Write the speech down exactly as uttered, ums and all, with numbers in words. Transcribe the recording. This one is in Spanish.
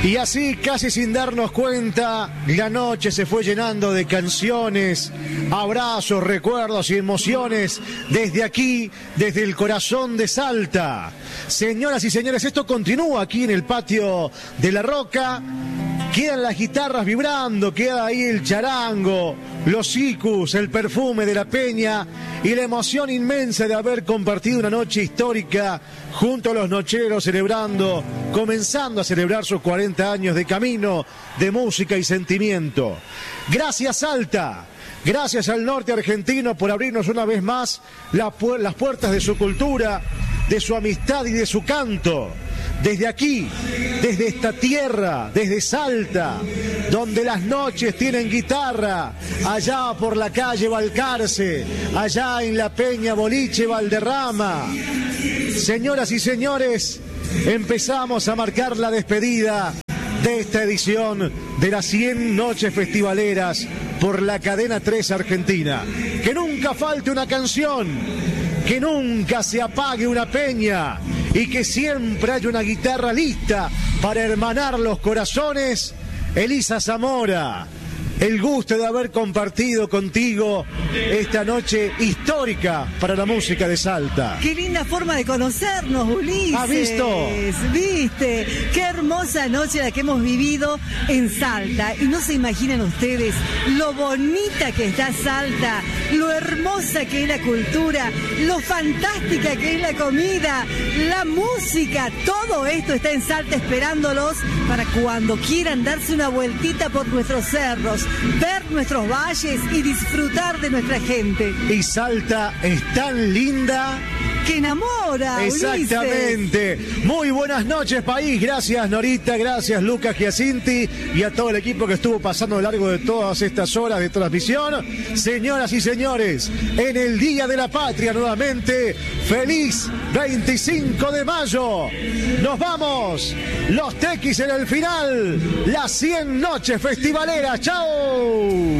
Y así, casi sin darnos cuenta, la noche se fue llenando de canciones, abrazos, recuerdos y emociones desde aquí, desde el corazón de Salta. Señoras y señores, esto continúa aquí en el patio de La Roca. Quedan las guitarras vibrando, queda ahí el charango, los icus, el perfume de la peña y la emoción inmensa de haber compartido una noche histórica junto a los nocheros, celebrando, comenzando a celebrar sus cuarenta años de camino, de música y sentimiento. Gracias, Salta. Gracias al norte argentino por abrirnos una vez más las puertas de su cultura, de su amistad y de su canto. Desde aquí, desde esta tierra, desde Salta, donde las noches tienen guitarra, allá por la calle Balcarce, allá en la Peña Boliche Valderrama. Señoras y señores, empezamos a marcar la despedida de esta edición de las cien noches festivaleras por la cadena tres Argentina. Que nunca falte una canción, que nunca se apague una peña y que siempre haya una guitarra lista para hermanar los corazones. Elisa Zamora, el gusto de haber compartido contigo esta noche histórica para la música de Salta. Qué linda forma de conocernos, Ulises. ¿Has visto? ¿Viste? Qué hermosa noche la que hemos vivido en Salta. Y no se imaginan ustedes lo bonita que está Salta, lo hermosa que es la cultura, lo fantástica que es la comida, la música. Todo esto está en Salta esperándolos para cuando quieran darse una vueltita por nuestros cerros, ver nuestros valles y disfrutar de nuestra gente. Y Salta es tan linda que enamora. Exactamente. Ulises. Muy buenas noches, país. Gracias, Norita. Gracias, Lucas Giacinti. Y a todo el equipo que estuvo pasando a lo largo de todas estas horas de transmisión. Señoras y señores, en el Día de la Patria nuevamente, feliz veinticinco de mayo. Nos vamos. Los Tequis en el final. Las cien noches festivaleras. ¡Chao!